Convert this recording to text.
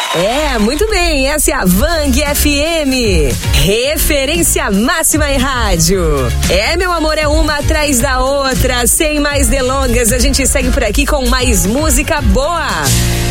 É, muito bem, essa é a Vang FM, referência máxima em rádio. É, meu amor, é uma atrás da outra, sem mais delongas, a gente segue por aqui com mais música boa.